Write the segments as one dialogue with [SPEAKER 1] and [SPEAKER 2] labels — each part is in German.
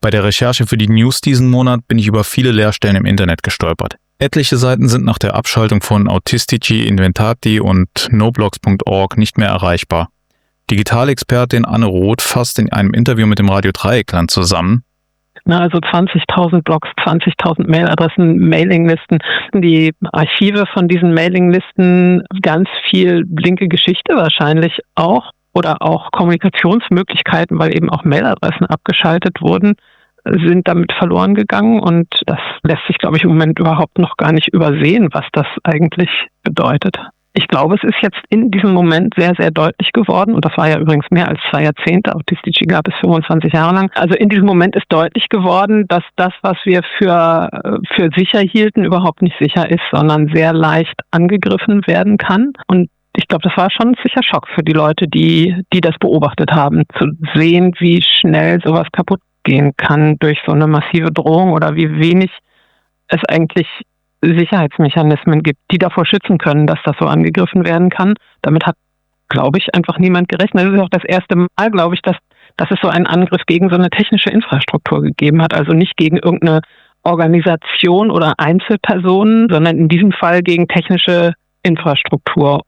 [SPEAKER 1] Bei der Recherche für die News diesen Monat bin ich über viele Leerstellen im Internet gestolpert. Etliche Seiten sind nach der Abschaltung von Autistici Inventati und noblogs.org nicht mehr erreichbar. Digitalexpertin Anne Roth fasst in einem Interview mit dem Radio Dreieckland zusammen:
[SPEAKER 2] Also 20.000 Blogs, 20.000 Mailadressen, Mailinglisten, die Archive von diesen Mailinglisten, ganz viel linke Geschichte wahrscheinlich auch oder auch Kommunikationsmöglichkeiten, weil eben auch Mailadressen abgeschaltet wurden, sind damit verloren gegangen und das lässt sich, glaube ich, im Moment überhaupt noch gar nicht übersehen, was das eigentlich bedeutet. Ich glaube, es ist jetzt in diesem Moment sehr, sehr deutlich geworden, und das war ja übrigens mehr als 2 Jahrzehnte, Autistici gab es 25 Jahre lang. Also in diesem Moment ist deutlich geworden, dass das, was wir für sicher hielten, überhaupt nicht sicher ist, sondern sehr leicht angegriffen werden kann. Und ich glaube, das war schon ein sicher Schock für die Leute, die das beobachtet haben, zu sehen, wie schnell sowas kaputt gehen kann durch so eine massive Drohung oder wie wenig es eigentlich Sicherheitsmechanismen gibt, die davor schützen können, dass das so angegriffen werden kann. Damit hat, glaube ich, einfach niemand gerechnet. Das ist auch das erste Mal, glaube ich, dass es so einen Angriff gegen so eine technische Infrastruktur gegeben hat. Also nicht gegen irgendeine Organisation oder Einzelpersonen, sondern in diesem Fall gegen technische Infrastruktur.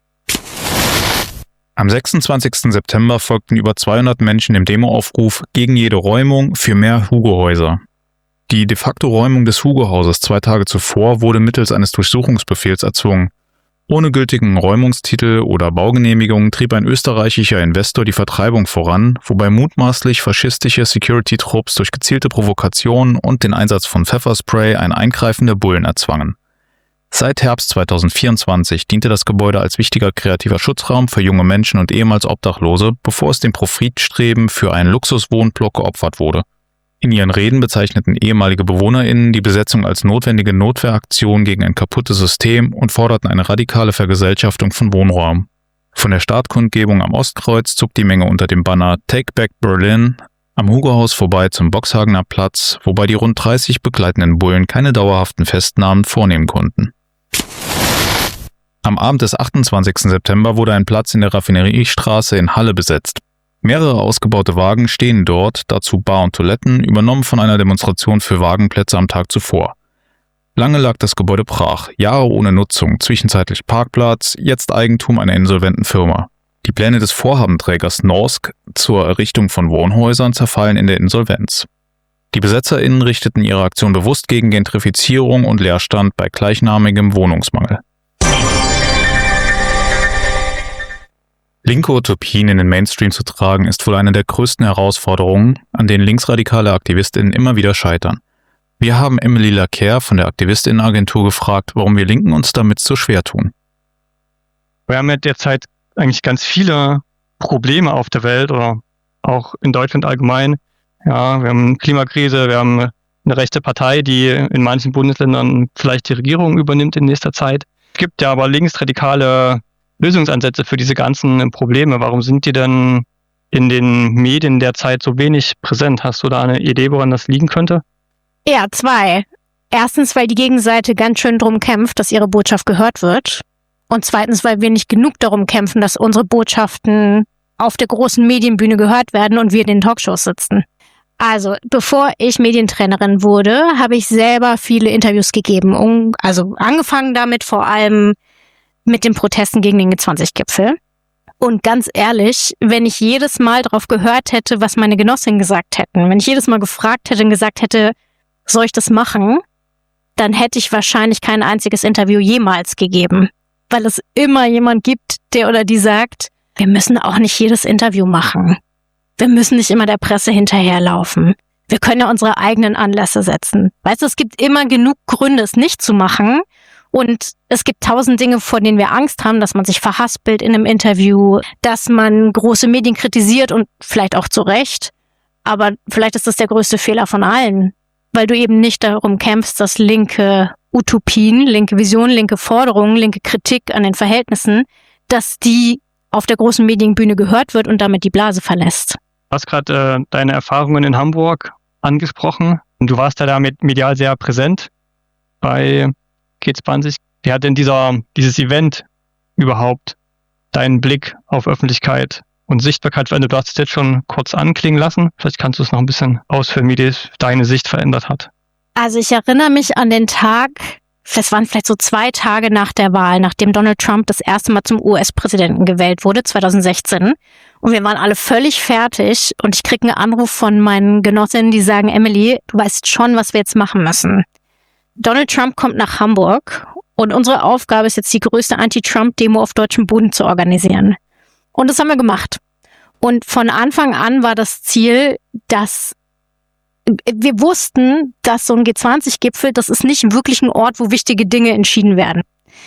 [SPEAKER 1] Am 26. September folgten über 200 Menschen dem Demoaufruf gegen jede Räumung für mehr Hugo-Häuser. Die de facto Räumung des Hugo-Hauses 2 Tage zuvor wurde mittels eines Durchsuchungsbefehls erzwungen. Ohne gültigen Räumungstitel oder Baugenehmigung trieb ein österreichischer Investor die Vertreibung voran, wobei mutmaßlich faschistische Security-Trupps durch gezielte Provokationen und den Einsatz von Pfefferspray ein Eingreifen der Bullen erzwangen. Seit Herbst 2024 diente das Gebäude als wichtiger kreativer Schutzraum für junge Menschen und ehemals Obdachlose, bevor es dem Profitstreben für einen Luxuswohnblock geopfert wurde. In ihren Reden bezeichneten ehemalige BewohnerInnen die Besetzung als notwendige Notwehraktion gegen ein kaputtes System und forderten eine radikale Vergesellschaftung von Wohnraum. Von der Startkundgebung am Ostkreuz zog die Menge unter dem Banner Take Back Berlin am Hugo-Haus vorbei zum Boxhagener Platz, wobei die rund 30 begleitenden Bullen keine dauerhaften Festnahmen vornehmen konnten. Am Abend des 28. September wurde ein Platz in der Raffineriestraße in Halle besetzt. Mehrere ausgebaute Wagen stehen dort, dazu Bar und Toiletten, übernommen von einer Demonstration für Wagenplätze am Tag zuvor. Lange lag das Gebäude brach, Jahre ohne Nutzung, zwischenzeitlich Parkplatz, jetzt Eigentum einer insolventen Firma. Die Pläne des Vorhabenträgers Norsk zur Errichtung von Wohnhäusern zerfallen in der Insolvenz. Die BesetzerInnen richteten ihre Aktion bewusst gegen Gentrifizierung und Leerstand bei gleichnamigem Wohnungsmangel. Linke Utopien in den Mainstream zu tragen, ist wohl eine der größten Herausforderungen, an denen linksradikale AktivistInnen immer wieder scheitern. Wir haben Emily Lacker von der AktivistInnenagentur gefragt, warum wir Linken uns damit so schwer tun.
[SPEAKER 3] Wir haben ja derzeit eigentlich ganz viele Probleme auf der Welt oder auch in Deutschland allgemein. Ja, wir haben Klimakrise, wir haben eine rechte Partei, die in manchen Bundesländern vielleicht die Regierung übernimmt in nächster Zeit. Es gibt ja aber linksradikale Lösungsansätze für diese ganzen Probleme. Warum sind die denn in den Medien derzeit so wenig präsent? Hast du da eine Idee, woran das liegen könnte?
[SPEAKER 4] Ja, 2. Erstens, weil die Gegenseite ganz schön drum kämpft, dass ihre Botschaft gehört wird. Und zweitens, weil wir nicht genug darum kämpfen, dass unsere Botschaften auf der großen Medienbühne gehört werden und wir in den Talkshows sitzen. Also, bevor ich Medientrainerin wurde, habe ich selber viele Interviews gegeben. Also angefangen damit vor allem mit den Protesten gegen den G20-Gipfel. Und ganz ehrlich, wenn ich jedes Mal darauf gehört hätte, was meine Genossinnen gesagt hätten, wenn ich jedes Mal gefragt hätte und gesagt hätte, soll ich das machen, dann hätte ich wahrscheinlich kein einziges Interview jemals gegeben. Weil es immer jemand gibt, der oder die sagt, wir müssen auch nicht jedes Interview machen. Wir müssen nicht immer der Presse hinterherlaufen. Wir können ja unsere eigenen Anlässe setzen. Weißt du, es gibt immer genug Gründe, es nicht zu machen. Und es gibt 1000 Dinge, vor denen wir Angst haben, dass man sich verhaspelt in einem Interview, dass man große Medien kritisiert und vielleicht auch zu Recht. Aber vielleicht ist das der größte Fehler von allen, weil du eben nicht darum kämpfst, dass linke Utopien, linke Visionen, linke Forderungen, linke Kritik an den Verhältnissen, dass die auf der großen Medienbühne gehört wird und damit die Blase verlässt.
[SPEAKER 3] Du hast gerade deine Erfahrungen in Hamburg angesprochen. Du warst ja damit medial sehr präsent bei G20. Wie hat denn dieses Event überhaupt deinen Blick auf Öffentlichkeit und Sichtbarkeit verändert? Du hast es jetzt schon kurz anklingen lassen. Vielleicht kannst du es noch ein bisschen ausführen, wie deine Sicht verändert hat.
[SPEAKER 4] Also ich erinnere mich an den Tag, das waren vielleicht so 2 Tage nach der Wahl, nachdem Donald Trump das erste Mal zum US-Präsidenten gewählt wurde, 2016. Und wir waren alle völlig fertig und ich kriege einen Anruf von meinen Genossinnen, die sagen, Emily, du weißt schon, was wir jetzt machen müssen. Donald Trump kommt nach Hamburg und unsere Aufgabe ist jetzt, die größte Anti-Trump-Demo auf deutschem Boden zu organisieren. Und das haben wir gemacht. Und von Anfang an war das Ziel, dass wir wussten, dass so ein G20-Gipfel, das ist nicht wirklich ein Ort, wo wichtige Dinge entschieden werden.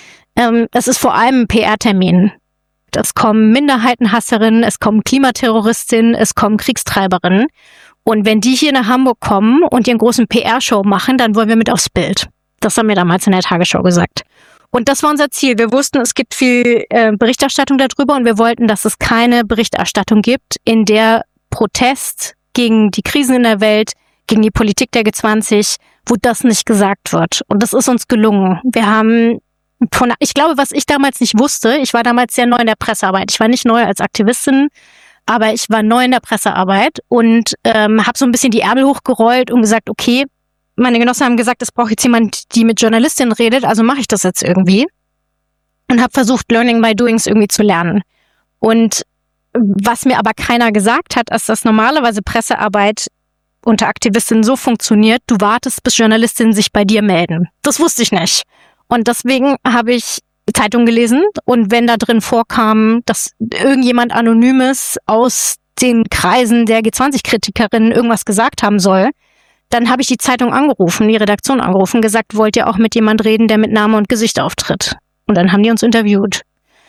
[SPEAKER 4] Es ist vor allem ein PR-Termin. Es kommen Minderheitenhasserinnen, es kommen Klimaterroristinnen, es kommen Kriegstreiberinnen. Und wenn die hier nach Hamburg kommen und ihren großen PR-Show machen, dann wollen wir mit aufs Bild. Das haben wir damals in der Tagesschau gesagt. Und das war unser Ziel. Wir wussten, es gibt viel Berichterstattung darüber und wir wollten, dass es keine Berichterstattung gibt, in der Protest gegen die Krisen in der Welt, gegen die Politik der G20, wo das nicht gesagt wird. Und das ist uns gelungen. Wir haben ich glaube, was ich damals nicht wusste, ich war damals sehr neu in der Pressearbeit. Ich war nicht neu als Aktivistin, aber ich war neu in der Pressearbeit und habe so ein bisschen die Ärmel hochgerollt und gesagt, okay, meine Genossen haben gesagt, es braucht jetzt jemand, die mit Journalistinnen redet, also mache ich das jetzt irgendwie. Und habe versucht, Learning by Doings irgendwie zu lernen. Und was mir aber keiner gesagt hat, ist, dass normalerweise Pressearbeit unter Aktivistinnen so funktioniert, du wartest, bis Journalistinnen sich bei dir melden. Das wusste ich nicht. Und deswegen habe ich Zeitung gelesen und wenn da drin vorkam, dass irgendjemand Anonymes aus den Kreisen der G20-Kritikerinnen irgendwas gesagt haben soll, dann habe ich die Zeitung angerufen, die Redaktion angerufen, gesagt, wollt ihr auch mit jemand reden, der mit Name und Gesicht auftritt? Und dann haben die uns interviewt.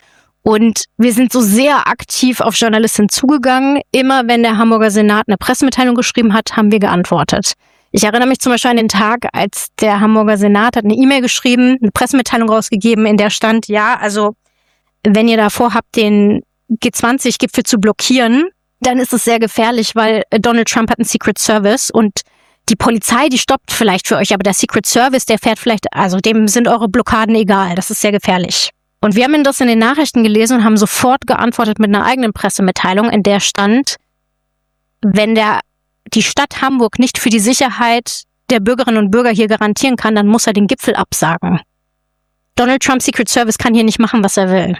[SPEAKER 4] Und wir sind so sehr aktiv auf Journalistinnen zugegangen. Immer wenn der Hamburger Senat eine Pressemitteilung geschrieben hat, haben wir geantwortet. Ich erinnere mich zum Beispiel an den Tag, als der Hamburger Senat hat eine E-Mail geschrieben, eine Pressemitteilung rausgegeben, in der stand, ja, also wenn ihr davor habt, den G20-Gipfel zu blockieren, dann ist es sehr gefährlich, weil Donald Trump hat einen Secret Service und die Polizei, die stoppt vielleicht für euch, aber der Secret Service, der fährt vielleicht, also dem sind eure Blockaden egal, das ist sehr gefährlich. Und wir haben das in den Nachrichten gelesen und haben sofort geantwortet mit einer eigenen Pressemitteilung, in der stand, wenn die Stadt Hamburg nicht für die Sicherheit der Bürgerinnen und Bürger hier garantieren kann, dann muss er den Gipfel absagen. Donald Trump Secret Service kann hier nicht machen, was er will.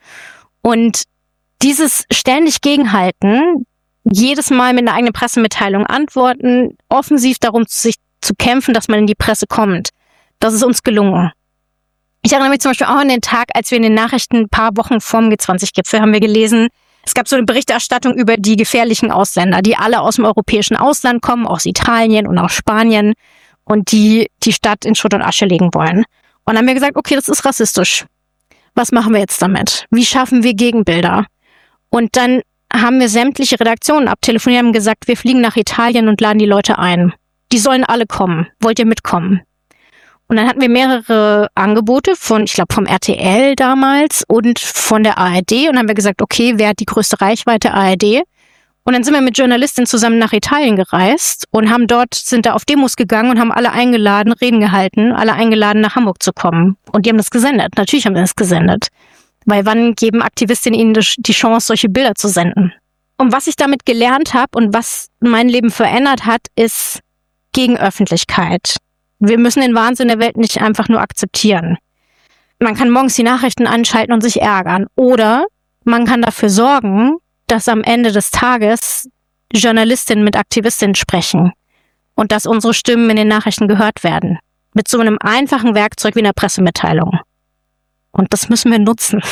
[SPEAKER 4] Und dieses ständig Gegenhalten, jedes Mal mit einer eigenen Pressemitteilung antworten, offensiv darum sich zu kämpfen, dass man in die Presse kommt, das ist uns gelungen. Ich erinnere mich zum Beispiel auch an den Tag, als wir in den Nachrichten ein paar Wochen vorm G20-Gipfel haben wir gelesen, es gab so eine Berichterstattung über die gefährlichen Ausländer, die alle aus dem europäischen Ausland kommen, aus Italien und aus Spanien und die Stadt in Schutt und Asche legen wollen. Und dann haben wir gesagt, okay, das ist rassistisch. Was machen wir jetzt damit? Wie schaffen wir Gegenbilder? Und dann haben wir sämtliche Redaktionen abtelefoniert und gesagt, wir fliegen nach Italien und laden die Leute ein. Die sollen alle kommen. Wollt ihr mitkommen? Und dann hatten wir mehrere Angebote ich glaube vom RTL damals und von der ARD und haben wir gesagt, okay, wer hat die größte Reichweite? ARD. Und dann sind wir mit Journalistinnen zusammen nach Italien gereist und sind da auf Demos gegangen und haben alle eingeladen, Reden gehalten, alle eingeladen nach Hamburg zu kommen. Und die haben das gesendet. Natürlich haben wir das gesendet. Weil wann geben Aktivistinnen ihnen die Chance, solche Bilder zu senden? Und was ich damit gelernt habe und was mein Leben verändert hat, ist Gegenöffentlichkeit. Wir müssen den Wahnsinn der Welt nicht einfach nur akzeptieren. Man kann morgens die Nachrichten anschalten und sich ärgern. Oder man kann dafür sorgen, dass am Ende des Tages Journalistinnen mit Aktivistinnen sprechen und dass unsere Stimmen in den Nachrichten gehört werden. Mit so einem einfachen Werkzeug wie einer Pressemitteilung. Und das müssen wir nutzen.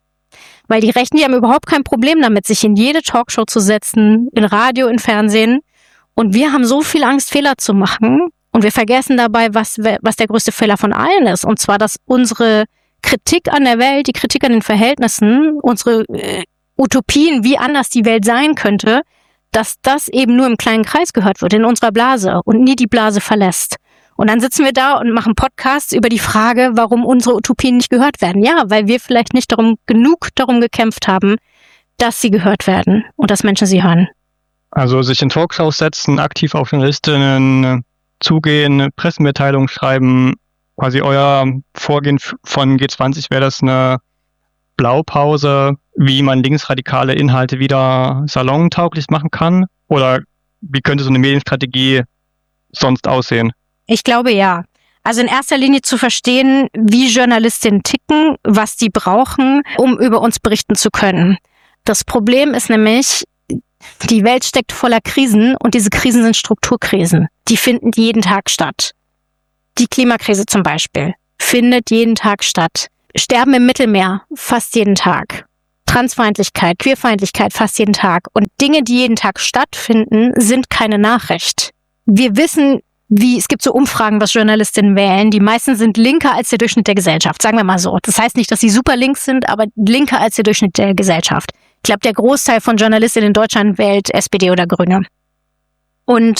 [SPEAKER 4] Weil die Rechten, die haben überhaupt kein Problem damit, sich in jede Talkshow zu setzen, in Radio, in Fernsehen. Und wir haben so viel Angst, Fehler zu machen. Und wir vergessen dabei, was der größte Fehler von allen ist. Und zwar, dass unsere Kritik an der Welt, die Kritik an den Verhältnissen, unsere Utopien, wie anders die Welt sein könnte, dass das eben nur im kleinen Kreis gehört wird, in unserer Blase und nie die Blase verlässt. Und dann sitzen wir da und machen Podcasts über die Frage, warum unsere Utopien nicht gehört werden. Ja, weil wir vielleicht nicht genug darum gekämpft haben, dass sie gehört werden und dass Menschen sie hören.
[SPEAKER 3] Also sich in Talkshows setzen, aktiv auf Journalistinnen zugehen, Pressemitteilungen schreiben, quasi euer Vorgehen von G20 wäre das eine Blaupause, wie man linksradikale Inhalte wieder salontauglich machen kann? Oder wie könnte so eine Medienstrategie sonst aussehen?
[SPEAKER 4] Ich glaube ja. Also in erster Linie zu verstehen, wie Journalistinnen ticken, was die brauchen, um über uns berichten zu können. Das Problem ist nämlich, die Welt steckt voller Krisen und diese Krisen sind Strukturkrisen. Die finden jeden Tag statt. Die Klimakrise zum Beispiel findet jeden Tag statt. Sterben im Mittelmeer fast jeden Tag. Transfeindlichkeit, Queerfeindlichkeit fast jeden Tag. Und Dinge, die jeden Tag stattfinden, sind keine Nachricht. Wir wissen, es gibt so Umfragen, was Journalistinnen wählen. Die meisten sind linker als der Durchschnitt der Gesellschaft, sagen wir mal so. Das heißt nicht, dass sie super links sind, aber linker als der Durchschnitt der Gesellschaft. Ich glaube, der Großteil von Journalistinnen in Deutschland wählt SPD oder Grüne. Und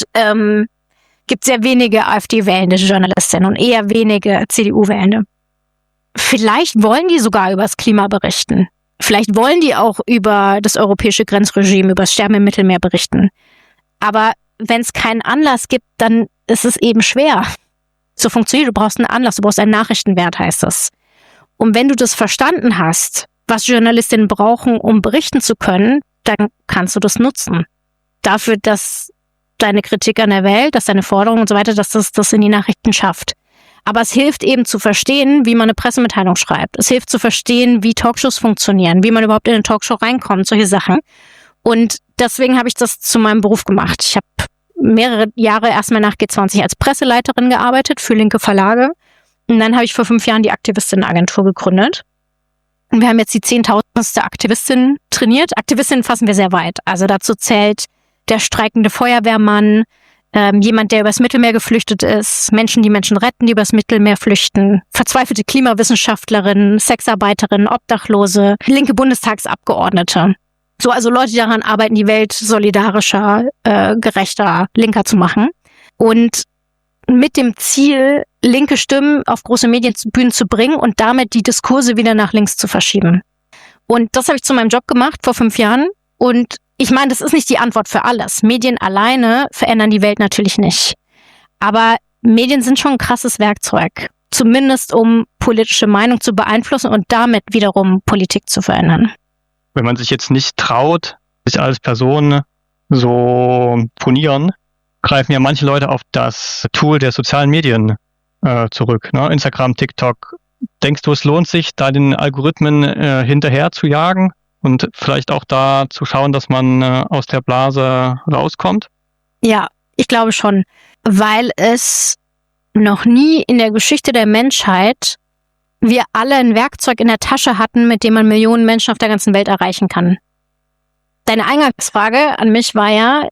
[SPEAKER 4] gibt sehr wenige AfD-wählende Journalistinnen und eher wenige CDU-wählende. Vielleicht wollen die sogar über das Klima berichten. Vielleicht wollen die auch über das europäische Grenzregime, über das Sterben im Mittelmeer berichten. Aber wenn es keinen Anlass gibt, dann ist es eben schwer. So funktioniert, du brauchst einen Anlass, du brauchst einen Nachrichtenwert, heißt das. Und wenn du das verstanden hast, was Journalistinnen brauchen, um berichten zu können, dann kannst du das nutzen. Dafür, dass deine Kritik an der Welt, dass deine Forderungen und so weiter, dass das in die Nachrichten schafft. Aber es hilft eben zu verstehen, wie man eine Pressemitteilung schreibt. Es hilft zu verstehen, wie Talkshows funktionieren, wie man überhaupt in eine Talkshow reinkommt, solche Sachen. Und deswegen habe ich das zu meinem Beruf gemacht. Ich habe mehrere Jahre erstmal nach G20 als Presseleiterin gearbeitet für linke Verlage. Und dann habe ich vor 5 Jahren die Aktivistinnenagentur gegründet. Und wir haben jetzt die 10.000. Aktivistin trainiert. Aktivistinnen fassen wir sehr weit. Also dazu zählt der streikende Feuerwehrmann, jemand, der übers Mittelmeer geflüchtet ist, Menschen, die Menschen retten, die übers Mittelmeer flüchten, verzweifelte Klimawissenschaftlerinnen, Sexarbeiterinnen, Obdachlose, linke Bundestagsabgeordnete. So, also Leute, die daran arbeiten, die Welt solidarischer, gerechter, linker zu machen. Und mit dem Ziel, linke Stimmen auf große Medienbühnen zu bringen und damit die Diskurse wieder nach links zu verschieben. Und das habe ich zu meinem Job gemacht vor 5 Jahren. Und ich meine, das ist nicht die Antwort für alles. Medien alleine verändern die Welt natürlich nicht. Aber Medien sind schon ein krasses Werkzeug. Zumindest um politische Meinung zu beeinflussen und damit wiederum Politik zu verändern.
[SPEAKER 3] Wenn man sich jetzt nicht traut, sich als Person so ponieren, greifen ja manche Leute auf das Tool der sozialen Medien zurück. Ne? Instagram, TikTok. Denkst du, es lohnt sich, da den Algorithmen hinterher zu jagen? Und vielleicht auch da zu schauen, dass man aus der Blase rauskommt?
[SPEAKER 4] Ja, ich glaube schon. Weil es noch nie in der Geschichte der Menschheit wir alle ein Werkzeug in der Tasche hatten, mit dem man Millionen Menschen auf der ganzen Welt erreichen kann. Deine Eingangsfrage an mich war ja,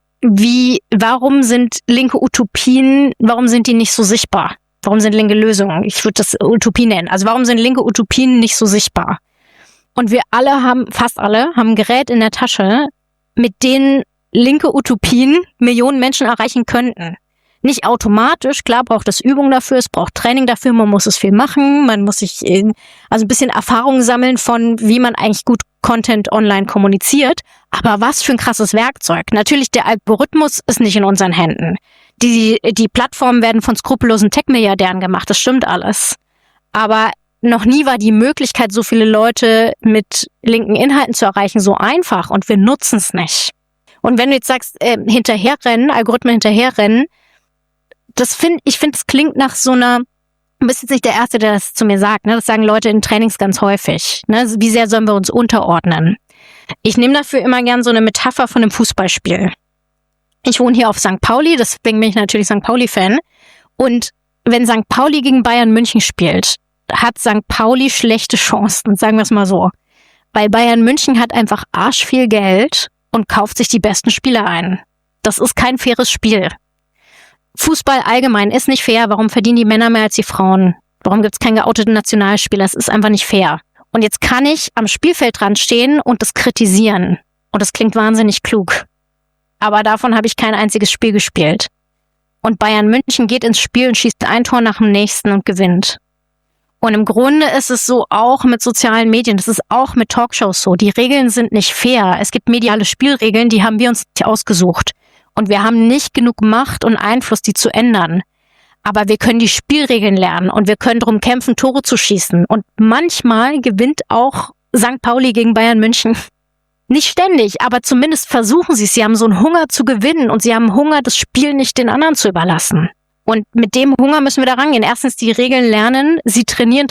[SPEAKER 4] warum sind linke Utopien, warum sind die nicht so sichtbar? Warum sind linke Lösungen? Ich würde das Utopie nennen. Also warum sind linke Utopien nicht so sichtbar? Und wir alle fast alle haben ein Gerät in der Tasche, mit denen linke Utopien Millionen Menschen erreichen könnten. Nicht automatisch, klar braucht es Übung dafür, es braucht Training dafür, man muss es viel machen, man muss sich ein bisschen Erfahrung sammeln von, wie man eigentlich gut Content online kommuniziert. Aber was für ein krasses Werkzeug. Natürlich, der Algorithmus ist nicht in unseren Händen. Die Plattformen werden von skrupellosen Tech-Milliardären gemacht, das stimmt alles. Aber noch nie war die Möglichkeit, so viele Leute mit linken Inhalten zu erreichen, so einfach und wir nutzen es nicht. Und wenn du jetzt sagst, Algorithmen hinterherrennen, ich finde, es klingt nach so einer, du bist jetzt nicht der Erste, der das zu mir sagt, ne? Das sagen Leute in Trainings ganz häufig. Ne? Wie sehr sollen wir uns unterordnen? Ich nehme dafür immer gern so eine Metapher von einem Fußballspiel. Ich wohne hier auf St. Pauli, deswegen bin ich natürlich St. Pauli-Fan. Und wenn St. Pauli gegen Bayern München spielt, hat St. Pauli schlechte Chancen, sagen wir es mal so. Weil Bayern München hat einfach arschviel Geld und kauft sich die besten Spieler ein. Das ist kein faires Spiel. Fußball allgemein ist nicht fair. Warum verdienen die Männer mehr als die Frauen? Warum gibt es keinen geouteten Nationalspieler? Das ist einfach nicht fair. Und jetzt kann ich am Spielfeldrand stehen und das kritisieren. Und das klingt wahnsinnig klug. Aber davon habe ich kein einziges Spiel gespielt. Und Bayern München geht ins Spiel und schießt ein Tor nach dem nächsten und gewinnt. Und im Grunde ist es so auch mit sozialen Medien, das ist auch mit Talkshows so. Die Regeln sind nicht fair. Es gibt mediale Spielregeln, die haben wir uns nicht ausgesucht. Und wir haben nicht genug Macht und Einfluss, die zu ändern. Aber wir können die Spielregeln lernen und wir können darum kämpfen, Tore zu schießen. Und manchmal gewinnt auch St. Pauli gegen Bayern München. Nicht ständig, aber zumindest versuchen sie es. Sie haben so einen Hunger zu gewinnen und sie haben Hunger, das Spiel nicht den anderen zu überlassen. Und mit dem Hunger müssen wir da rangehen. Erstens die Regeln lernen, sie trainieren,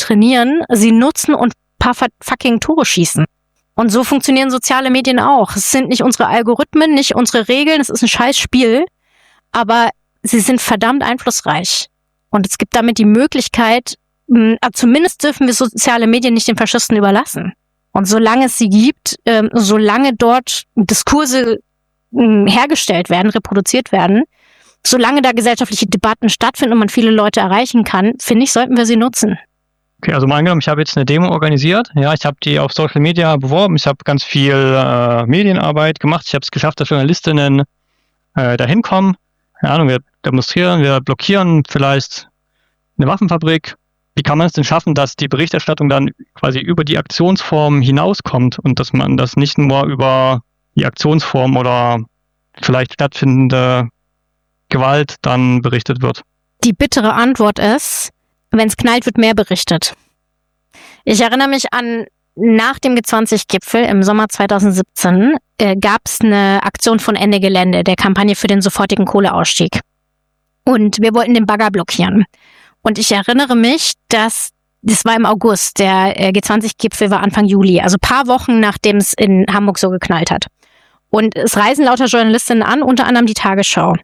[SPEAKER 4] sie nutzen und ein paar fucking Tore schießen. Und so funktionieren soziale Medien auch. Es sind nicht unsere Algorithmen, nicht unsere Regeln, es ist ein scheiß Spiel, aber sie sind verdammt einflussreich. Und es gibt damit die Möglichkeit, zumindest dürfen wir soziale Medien nicht den Faschisten überlassen. Und solange es sie gibt, solange dort Diskurse hergestellt werden, reproduziert werden, solange da gesellschaftliche Debatten stattfinden und man viele Leute erreichen kann, finde ich, sollten wir sie nutzen.
[SPEAKER 3] Okay, also mal angenommen, ich habe jetzt eine Demo organisiert, ja, ich habe die auf Social Media beworben, ich habe ganz viel Medienarbeit gemacht, ich habe es geschafft, dass Journalistinnen dahin kommen, keine Ahnung, wir demonstrieren, wir blockieren vielleicht eine Waffenfabrik. Wie kann man es denn schaffen, dass die Berichterstattung dann quasi über die Aktionsform hinauskommt und dass man das nicht nur über die Aktionsform oder vielleicht stattfindende Gewalt dann berichtet wird?
[SPEAKER 4] Die bittere Antwort ist, wenn es knallt, wird mehr berichtet. Ich erinnere mich an, nach dem G20-Gipfel im Sommer 2017 gab es eine Aktion von Ende Gelände, der Kampagne für den sofortigen Kohleausstieg. Und wir wollten den Bagger blockieren. Und ich erinnere mich, das war im August, der G20-Gipfel war Anfang Juli, also ein paar Wochen, nachdem es in Hamburg so geknallt hat. Und es reisen lauter Journalistinnen an, unter anderem die Tagesschau.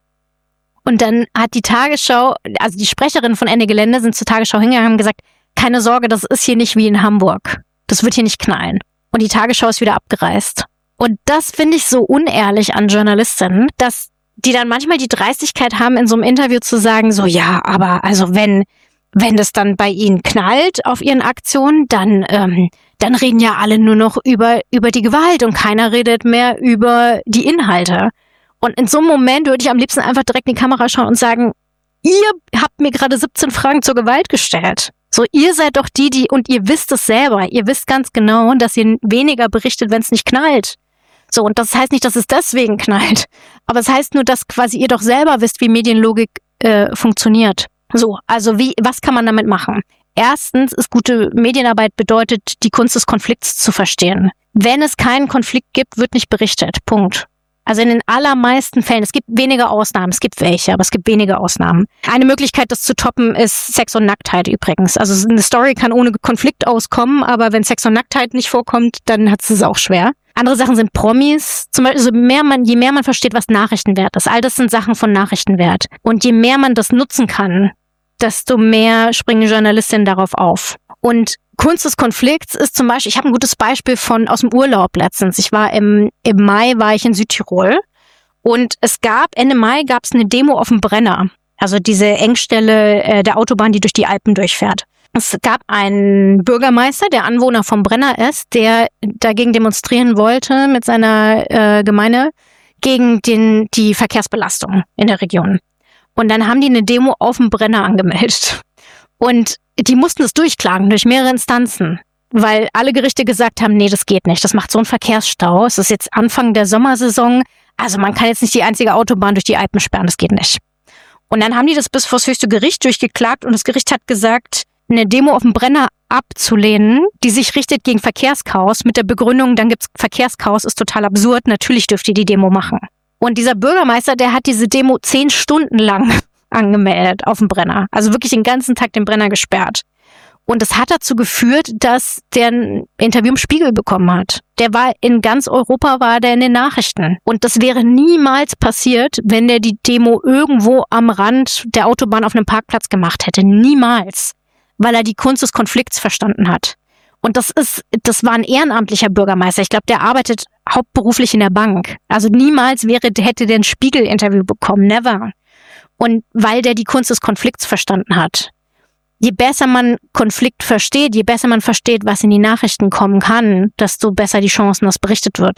[SPEAKER 4] Und dann hat die Tagesschau, also die Sprecherinnen von Ende Gelände sind zur Tagesschau hingegangen und haben gesagt, keine Sorge, das ist hier nicht wie in Hamburg. Das wird hier nicht knallen. Und die Tagesschau ist wieder abgereist. Und das finde ich so unehrlich an Journalistinnen, dass die dann manchmal die Dreistigkeit haben, in so einem Interview zu sagen, so ja, aber also wenn das dann bei ihnen knallt auf ihren Aktionen, dann reden ja alle nur noch über die Gewalt und keiner redet mehr über die Inhalte. Und in so einem Moment würde ich am liebsten einfach direkt in die Kamera schauen und sagen, ihr habt mir gerade 17 Fragen zur Gewalt gestellt. So, ihr seid doch die, und ihr wisst es selber, ihr wisst ganz genau, dass ihr weniger berichtet, wenn es nicht knallt. So, und das heißt nicht, dass es deswegen knallt, aber es heißt nur, dass quasi ihr doch selber wisst, wie Medienlogik funktioniert. So, also was kann man damit machen? Erstens ist gute Medienarbeit bedeutet, die Kunst des Konflikts zu verstehen. Wenn es keinen Konflikt gibt, wird nicht berichtet. Punkt. Also in den allermeisten Fällen, es gibt wenige Ausnahmen, es gibt welche, aber es gibt wenige Ausnahmen. Eine Möglichkeit, das zu toppen, ist Sex und Nacktheit übrigens. Also eine Story kann ohne Konflikt auskommen, aber wenn Sex und Nacktheit nicht vorkommt, dann hat es auch schwer. Andere Sachen sind Promis. Zum Beispiel, je mehr man versteht, was Nachrichtenwert ist. All das sind Sachen von Nachrichtenwert. Und je mehr man das nutzen kann, desto mehr springen Journalistinnen darauf auf. Und Kunst des Konflikts ist zum Beispiel, ich habe ein gutes Beispiel aus dem Urlaub letztens. Ich war im Mai war ich in Südtirol und Ende Mai gab es eine Demo auf dem Brenner. Also diese Engstelle der Autobahn, die durch die Alpen durchfährt. Es gab einen Bürgermeister, der Anwohner vom Brenner ist, der dagegen demonstrieren wollte mit seiner Gemeinde gegen die Verkehrsbelastung in der Region. Und dann haben die eine Demo auf dem Brenner angemeldet. Und die mussten es durchklagen durch mehrere Instanzen, weil alle Gerichte gesagt haben, nee, das geht nicht. Das macht so einen Verkehrsstau. Es ist jetzt Anfang der Sommersaison. Also man kann jetzt nicht die einzige Autobahn durch die Alpen sperren. Das geht nicht. Und dann haben die das bis vors höchste Gericht durchgeklagt und das Gericht hat gesagt, eine Demo auf dem Brenner abzulehnen, die sich richtet gegen Verkehrschaos mit der Begründung, dann gibt's Verkehrschaos, ist total absurd. Natürlich dürft ihr die Demo machen. Und dieser Bürgermeister, der hat diese Demo 10 Stunden lang angemeldet auf dem Brenner. Also wirklich den ganzen Tag den Brenner gesperrt. Und das hat dazu geführt, dass der ein Interview im Spiegel bekommen hat. In ganz Europa war der in den Nachrichten. Und das wäre niemals passiert, wenn der die Demo irgendwo am Rand der Autobahn auf einem Parkplatz gemacht hätte. Niemals. Weil er die Kunst des Konflikts verstanden hat. Und das war ein ehrenamtlicher Bürgermeister. Ich glaube, der arbeitet hauptberuflich in der Bank. Also niemals hätte der ein Spiegel-Interview bekommen. Never. Und weil der die Kunst des Konflikts verstanden hat. Je besser man Konflikt versteht, je besser man versteht, was in die Nachrichten kommen kann, desto besser die Chancen, dass berichtet wird.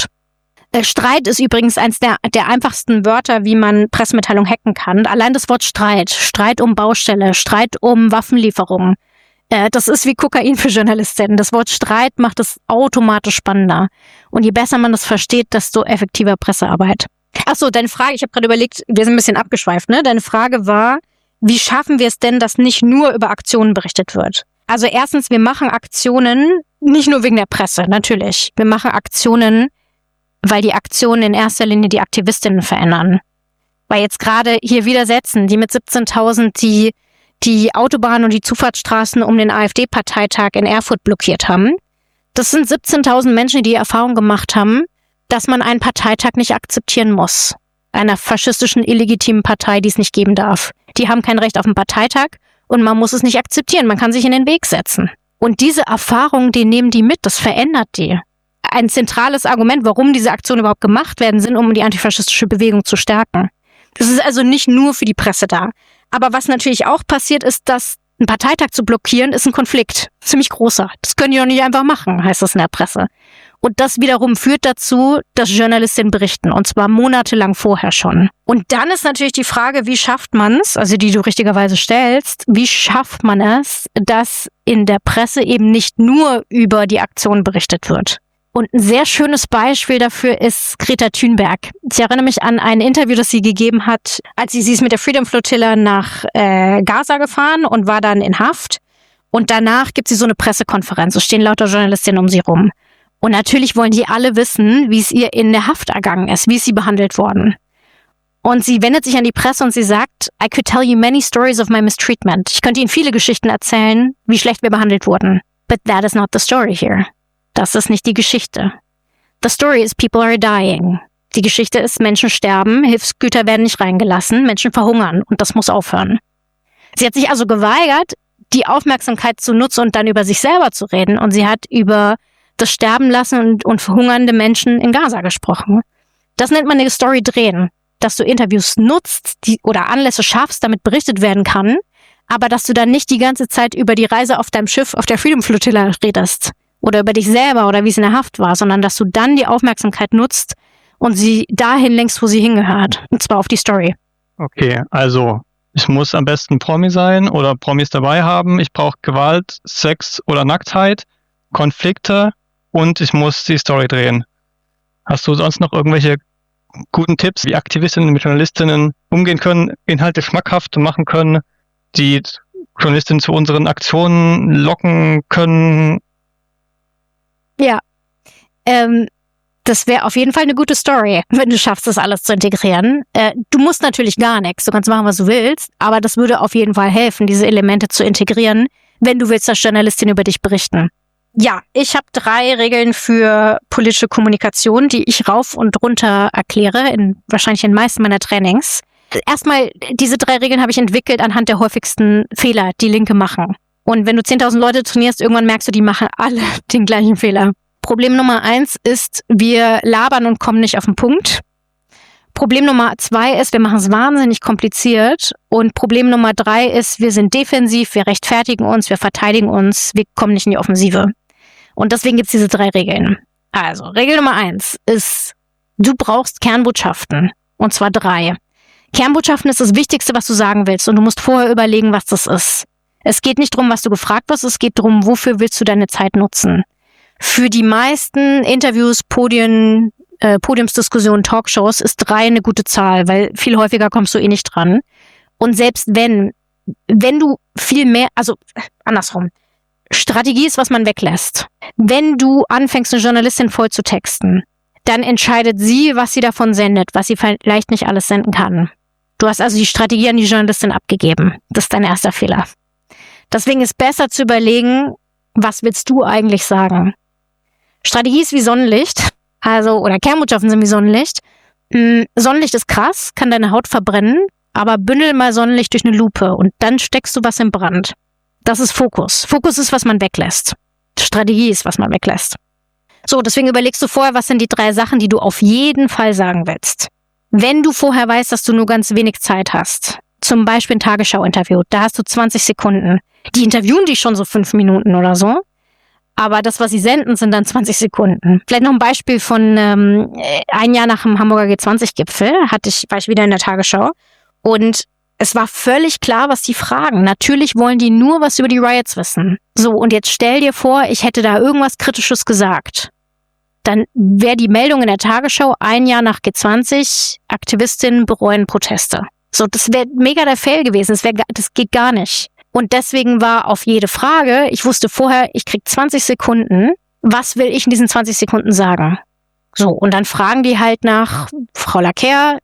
[SPEAKER 4] Streit ist übrigens eins der einfachsten Wörter, wie man Pressemitteilung hacken kann. Allein das Wort Streit. Streit um Baustelle, Streit um Waffenlieferungen. Das ist wie Kokain für Journalistinnen. Das Wort Streit macht es automatisch spannender. Und je besser man das versteht, desto effektiver Pressearbeit. Achso, deine Frage, ich habe gerade überlegt, wir sind ein bisschen abgeschweift, ne? Deine Frage war, wie schaffen wir es denn, dass nicht nur über Aktionen berichtet wird? Also erstens, wir machen Aktionen, nicht nur wegen der Presse, natürlich. Wir machen Aktionen, weil die Aktionen in erster Linie die Aktivistinnen verändern. Weil jetzt gerade hier widersetzen, die mit 17.000 die Autobahnen und die Zufahrtsstraßen um den AfD-Parteitag in Erfurt blockiert haben. Das sind 17.000 Menschen, die Erfahrung gemacht haben, dass man einen Parteitag nicht akzeptieren muss. Einer faschistischen, illegitimen Partei, die es nicht geben darf. Die haben kein Recht auf einen Parteitag und man muss es nicht akzeptieren. Man kann sich in den Weg setzen. Und diese Erfahrungen, die nehmen die mit, das verändert die. Ein zentrales Argument, warum diese Aktionen überhaupt gemacht werden, sind, um die antifaschistische Bewegung zu stärken. Das ist also nicht nur für die Presse da. Aber was natürlich auch passiert, ist, dass ein Parteitag zu blockieren, ist ein Konflikt. Ziemlich großer. Das können die doch nicht einfach machen, heißt das in der Presse. Und das wiederum führt dazu, dass Journalistinnen berichten. Und zwar monatelang vorher schon. Und dann ist natürlich die Frage, wie schafft man es, also die du richtigerweise stellst, wie schafft man es, dass in der Presse eben nicht nur über die Aktion berichtet wird. Und ein sehr schönes Beispiel dafür ist Greta Thunberg. Ich erinnere mich an ein Interview, das sie gegeben hat, als sie ist mit der Freedom Flotilla nach Gaza gefahren und war dann in Haft. Und danach gibt sie so eine Pressekonferenz. Es stehen lauter Journalistinnen um sie rum. Und natürlich wollen die alle wissen, wie es ihr in der Haft ergangen ist, wie ist sie behandelt worden. Und sie wendet sich an die Presse und sie sagt, I could tell you many stories of my mistreatment. Ich könnte Ihnen viele Geschichten erzählen, wie schlecht wir behandelt wurden. But that is not the story here. Das ist nicht die Geschichte. The story is people are dying. Die Geschichte ist, Menschen sterben, Hilfsgüter werden nicht reingelassen, Menschen verhungern und das muss aufhören. Sie hat sich also geweigert, die Aufmerksamkeit zu nutzen und dann über sich selber zu reden. Und sie hat über das Sterben lassen und verhungernde Menschen in Gaza gesprochen. Das nennt man eine Story drehen. Dass du Interviews nutzt oder Anlässe schaffst, damit berichtet werden kann, aber dass du dann nicht die ganze Zeit über die Reise auf deinem Schiff auf der Freedom Flotilla redest. Oder über dich selber oder wie es in der Haft war, sondern dass du dann die Aufmerksamkeit nutzt und sie dahin lenkst, wo sie hingehört. Und zwar auf die Story.
[SPEAKER 3] Okay, also ich muss am besten Promi sein oder Promis dabei haben. Ich brauche Gewalt, Sex oder Nacktheit, Konflikte und ich muss die Story drehen. Hast du sonst noch irgendwelche guten Tipps, wie Aktivistinnen mit Journalistinnen umgehen können, Inhalte schmackhaft machen können, die Journalistinnen zu unseren Aktionen locken können?
[SPEAKER 4] Ja, das wäre auf jeden Fall eine gute Story, wenn du schaffst, das alles zu integrieren. Du musst natürlich gar nichts, du kannst machen, was du willst, aber das würde auf jeden Fall helfen, diese Elemente zu integrieren, wenn du willst, dass Journalistinnen über dich berichten. Ja, ich habe 3 Regeln für politische Kommunikation, die ich rauf und runter erkläre, wahrscheinlich in den meisten meiner Trainings. Erstmal, diese 3 Regeln habe ich entwickelt anhand der häufigsten Fehler, die Linke machen. Und wenn du 10.000 Leute trainierst, irgendwann merkst du, die machen alle den gleichen Fehler. Problem Nummer 1 ist, wir labern und kommen nicht auf den Punkt. Problem Nummer 2 ist, wir machen es wahnsinnig kompliziert. Und Problem Nummer 3 ist, wir sind defensiv, wir rechtfertigen uns, wir verteidigen uns, wir kommen nicht in die Offensive. Und deswegen gibt es diese 3 Regeln. Also, Regel Nummer 1 ist, du brauchst Kernbotschaften. Und zwar 3. Kernbotschaften ist das Wichtigste, was du sagen willst. Und du musst vorher überlegen, was das ist. Es geht nicht darum, was du gefragt wirst, es geht darum, wofür willst du deine Zeit nutzen. Für die meisten Interviews, Podiumsdiskussionen, Talkshows ist 3 eine gute Zahl, weil viel häufiger kommst du eh nicht dran. Und selbst wenn du viel mehr, also andersrum, Strategie ist, was man weglässt. Wenn du anfängst, eine Journalistin voll zu texten, dann entscheidet sie, was sie davon sendet, was sie vielleicht nicht alles senden kann. Du hast also die Strategie an die Journalistin abgegeben. Das ist dein erster Fehler. Deswegen ist besser zu überlegen, was willst du eigentlich sagen? Strategie ist wie Sonnenlicht, oder Kernbotschaften sind wie Sonnenlicht. Sonnenlicht ist krass, kann deine Haut verbrennen, aber bündel mal Sonnenlicht durch eine Lupe und dann steckst du was in Brand. Das ist Fokus. Fokus ist, was man weglässt. Strategie ist, was man weglässt. So, deswegen überlegst du vorher, was sind die 3 Sachen, die du auf jeden Fall sagen willst. Wenn du vorher weißt, dass du nur ganz wenig Zeit hast, zum Beispiel ein Tagesschau-Interview, da hast du 20 Sekunden. Die interviewen dich schon so 5 Minuten oder so, aber das, was sie senden, sind dann 20 Sekunden. Vielleicht noch ein Beispiel von ein Jahr nach dem Hamburger G20-Gipfel war ich wieder in der Tagesschau und es war völlig klar, was die fragen. Natürlich wollen die nur was über die Riots wissen. So, und jetzt stell dir vor, ich hätte da irgendwas Kritisches gesagt. Dann wäre die Meldung in der Tagesschau, ein Jahr nach G20, Aktivistinnen bereuen Proteste. So, das wäre mega der Fail gewesen. Das geht gar nicht. Und deswegen war auf jede Frage, ich wusste vorher, ich krieg 20 Sekunden, was will ich in diesen 20 Sekunden sagen? So, und dann fragen die halt nach, Frau Laquer,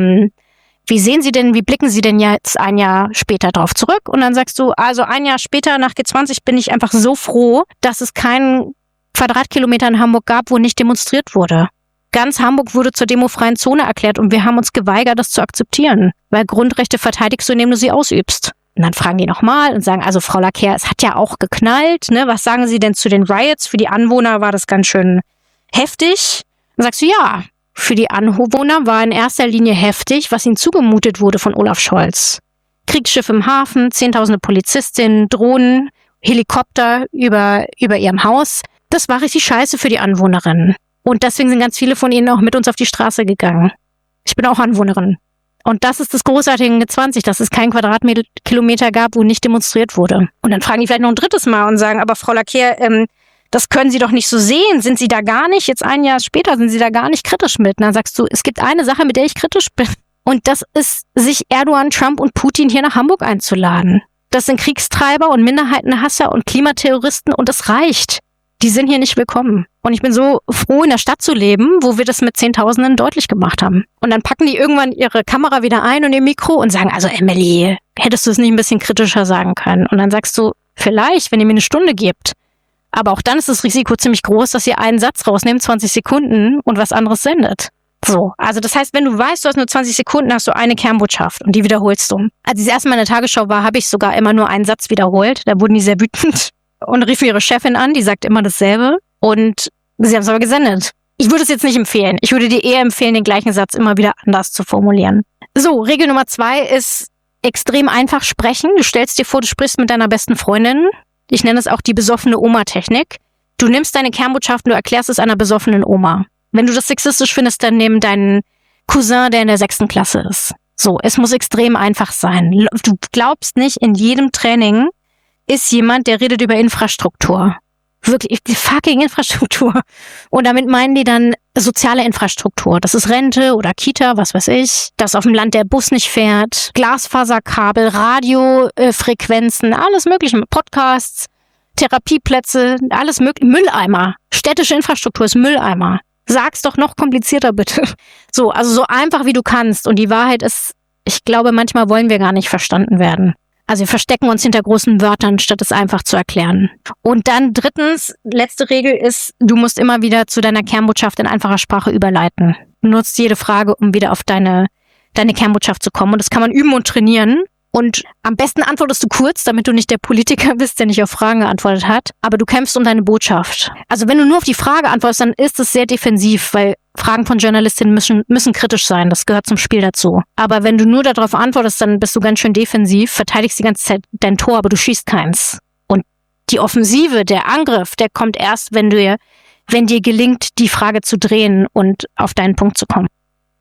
[SPEAKER 4] wie sehen Sie denn, wie blicken Sie denn jetzt ein Jahr später drauf zurück? Und dann sagst du, also ein Jahr später nach G20 bin ich einfach so froh, dass es keinen Quadratkilometer in Hamburg gab, wo nicht demonstriert wurde. Ganz Hamburg wurde zur demofreien Zone erklärt und wir haben uns geweigert, das zu akzeptieren, weil Grundrechte verteidigst du, indem du sie ausübst. Und dann fragen die nochmal und sagen, also Frau Laquer, es hat ja auch geknallt, ne? Was sagen Sie denn zu den Riots? Für die Anwohner war das ganz schön heftig. Dann sagst du, ja, für die Anwohner war in erster Linie heftig, was ihnen zugemutet wurde von Olaf Scholz. Kriegsschiff im Hafen, Zehntausende Polizistinnen, Drohnen, Helikopter über ihrem Haus. Das war richtig scheiße für die Anwohnerinnen. Und deswegen sind ganz viele von ihnen auch mit uns auf die Straße gegangen. Ich bin auch Anwohnerin. Und das ist das Großartige in G20, dass es keinen Quadratkilometer gab, wo nicht demonstriert wurde. Und dann fragen die vielleicht noch ein drittes Mal und sagen, aber Frau Laquer, das können Sie doch nicht so sehen. Sind Sie da gar nicht, jetzt ein Jahr später, sind Sie da gar nicht kritisch mit? Und dann sagst du, es gibt eine Sache, mit der ich kritisch bin. Und das ist, sich Erdogan, Trump und Putin hier nach Hamburg einzuladen. Das sind Kriegstreiber und Minderheitenhasser und Klimaterroristen und es reicht. Die sind hier nicht willkommen. Und ich bin so froh, in der Stadt zu leben, wo wir das mit Zehntausenden deutlich gemacht haben. Und dann packen die irgendwann ihre Kamera wieder ein und ihr Mikro und sagen, also Emily, hättest du es nicht ein bisschen kritischer sagen können? Und dann sagst du, vielleicht, wenn ihr mir eine Stunde gebt. Aber auch dann ist das Risiko ziemlich groß, dass ihr einen Satz rausnehmt, 20 Sekunden und was anderes sendet. So, also das heißt, wenn du weißt, du hast nur 20 Sekunden, hast du eine Kernbotschaft und die wiederholst du. Als ich das erste Mal in der Tagesschau war, habe ich sogar immer nur einen Satz wiederholt. Da wurden die sehr wütend und riefen ihre Chefin an, die sagt immer dasselbe und sie haben es aber gesendet. Ich würde es jetzt nicht empfehlen. Ich würde dir eher empfehlen, den gleichen Satz immer wieder anders zu formulieren. So, Regel Nummer 2 ist extrem einfach sprechen. Du stellst dir vor, du sprichst mit deiner besten Freundin. Ich nenne es auch die besoffene Oma-Technik. Du nimmst deine Kernbotschaften, du erklärst es einer besoffenen Oma. Wenn du das sexistisch findest, dann nimm deinen Cousin, der in der 6. Klasse ist. So, es muss extrem einfach sein. Du glaubst nicht, in jedem Training ist jemand, der redet über Infrastruktur. Wirklich, die fucking Infrastruktur. Und damit meinen die dann soziale Infrastruktur. Das ist Rente oder Kita, was weiß ich. Dass auf dem Land der Bus nicht fährt. Glasfaserkabel, Radiofrequenzen, alles mögliche. Podcasts, Therapieplätze, alles mögliche. Mülleimer. Städtische Infrastruktur ist Mülleimer. Sag's doch noch komplizierter bitte. So, also so einfach wie du kannst. Und die Wahrheit ist, ich glaube, manchmal wollen wir gar nicht verstanden werden. Also wir verstecken uns hinter großen Wörtern, statt es einfach zu erklären. Und dann drittens, letzte Regel ist, du musst immer wieder zu deiner Kernbotschaft in einfacher Sprache überleiten. Du nutzt jede Frage, um wieder auf deine Kernbotschaft zu kommen. Und das kann man üben und trainieren. Und am besten antwortest du kurz, damit du nicht der Politiker bist, der nicht auf Fragen geantwortet hat. Aber du kämpfst um deine Botschaft. Also wenn du nur auf die Frage antwortest, dann ist es sehr defensiv, weil Fragen von Journalistinnen müssen kritisch sein. Das gehört zum Spiel dazu. Aber wenn du nur darauf antwortest, dann bist du ganz schön defensiv, verteidigst die ganze Zeit dein Tor, aber du schießt keins. Und die Offensive, der Angriff, der kommt erst, wenn dir gelingt, die Frage zu drehen und auf deinen Punkt zu kommen.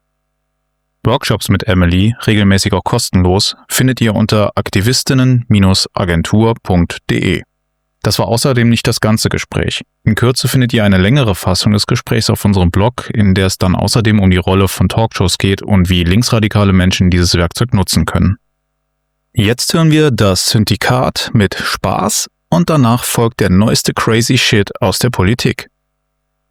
[SPEAKER 1] Workshops mit Emily, regelmäßig auch kostenlos, findet ihr unter aktivistinnen-agentur.de. Das war außerdem nicht das ganze Gespräch. In Kürze findet ihr eine längere Fassung des Gesprächs auf unserem Blog, in der es dann außerdem um die Rolle von Talkshows geht und wie linksradikale Menschen dieses Werkzeug nutzen können. Jetzt hören wir das Syndikat mit Spaß und danach folgt der neueste Crazy Shit aus der Politik.